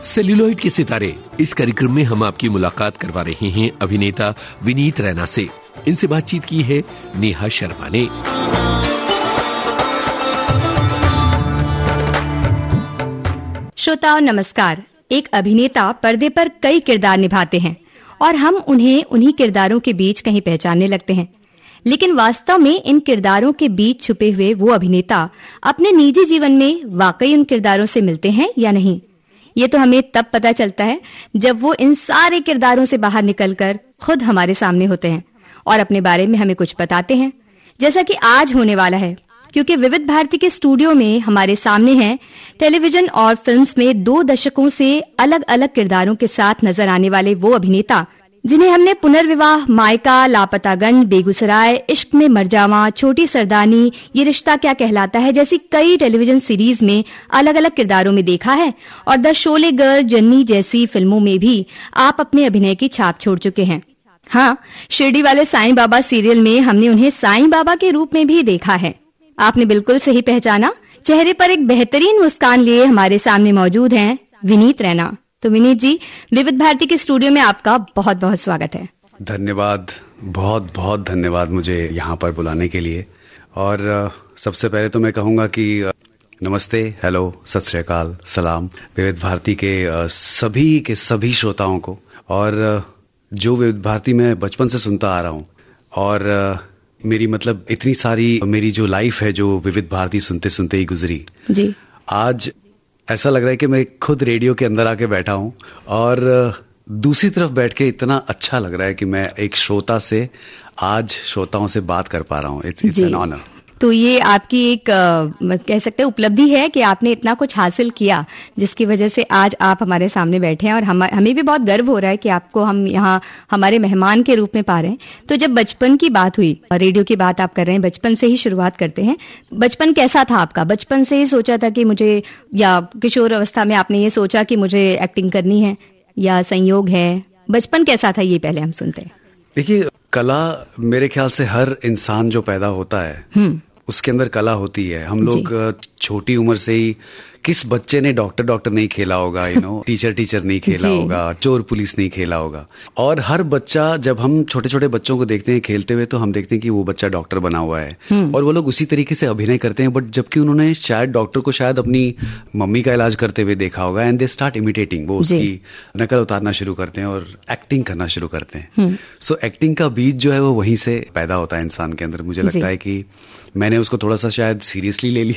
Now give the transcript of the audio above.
Celluloid के सितारे, इस कार्यक्रम में हम आपकी मुलाकात करवा रहे हैं अभिनेता विनीत रैना से। इनसे बातचीत की है नेहा शर्मा ने। श्रोताओं नमस्कार। एक अभिनेता पर्दे पर कई किरदार निभाते हैं और हम उन्हें उन्हीं किरदारों के बीच कहीं पहचानने लगते हैं, लेकिन वास्तव में इन किरदारों के बीच छुपे हुए वो अभिनेता अपने निजी जीवन में वाकई उन किरदारों से मिलते हैं या नहीं, ये तो हमें तब पता चलता है जब वो इन सारे किरदारों से बाहर निकलकर खुद हमारे सामने होते हैं और अपने बारे में हमें कुछ बताते हैं, जैसा कि आज होने वाला है। क्योंकि विविध भारती के स्टूडियो में हमारे सामने हैं टेलीविजन और फिल्म्स में 2 दशकों से अलग अलग किरदारों के साथ नजर आने वाले वो अभिनेता जिन्हें हमने पुनर्विवाह, मायका, लापतागंज, बेगूसराय, इश्क में मर जावा, छोटी सरदानी, ये रिश्ता क्या कहलाता है जैसी कई टेलीविजन सीरीज में अलग अलग किरदारों में देखा है और द शोले गर्ल, जन्नी जैसी फिल्मों में भी आप अपने अभिनय की छाप छोड़ चुके हैं। हाँ, शिरडी वाले साईं बाबा सीरियल में हमने उन्हें साईं बाबा के रूप में भी देखा है। आपने बिल्कुल सही पहचाना। चेहरे पर एक बेहतरीन मुस्कान लिए हमारे सामने मौजूद हैं विनीत रैना। तो विनीत जी, विविध भारती के स्टूडियो में आपका बहुत बहुत स्वागत है। धन्यवाद, बहुत बहुत धन्यवाद मुझे यहाँ पर बुलाने के लिए। और सबसे पहले तो मैं कहूँगा कि नमस्ते, हेलो, सत श्री अकाल, सलाम विविध भारती के सभी श्रोताओं को, और जो विविध भारती मैं बचपन से सुनता आ रहा हूँ और मेरी मतलब इतनी सारी मेरी जो लाइफ है जो विविध भारती सुनते सुनते ही गुजरी जी। आज ऐसा लग रहा है कि मैं खुद रेडियो के अंदर आके बैठा हूँ और दूसरी तरफ बैठ के इतना अच्छा लग रहा है कि मैं एक श्रोता से आज श्रोताओं से बात कर पा रहा हूँ। It's an honour. तो ये आपकी एक कह सकते हैं उपलब्धि है कि आपने इतना कुछ हासिल किया जिसकी वजह से आज आप हमारे सामने बैठे हैं और हमें भी बहुत गर्व हो रहा है कि आपको हम यहाँ हमारे मेहमान के रूप में पा रहे हैं। तो जब बचपन की बात हुई, रेडियो की बात आप कर रहे हैं, बचपन से ही शुरुआत करते हैं। बचपन कैसा था आपका? बचपन से ही सोचा था कि मुझे, या किशोर अवस्था में आपने ये सोचा कि मुझे एक्टिंग करनी है, या संयोग है? बचपन कैसा था ये पहले हम सुनते हैं। देखिए, कला मेरे ख्याल से हर इंसान जो पैदा होता है उसके अंदर कला होती है। हम लोग छोटी उम्र से ही, किस बच्चे ने डॉक्टर नहीं खेला होगा, टीचर नहीं खेला होगा, चोर पुलिस नहीं खेला होगा। और हर बच्चा, जब हम छोटे छोटे बच्चों को देखते हैं खेलते हुए, तो हम देखते हैं कि वो बच्चा डॉक्टर बना हुआ है और वो लोग उसी तरीके से अभिनय करते हैं। बट जबकि उन्होंने शायद डॉक्टर को शायद अपनी मम्मी का इलाज करते हुए देखा होगा, एंड दे स्टार्ट इमिटेटिंग, वो उसकी नकल उतारना शुरू करते हैं और एक्टिंग करना शुरू करते हैं। सो एक्टिंग का बीज जो है वो वहीं से पैदा होता है इंसान के अंदर। मुझे लगता है कि मैंने उसको थोड़ा सा शायद सीरियसली ले लिया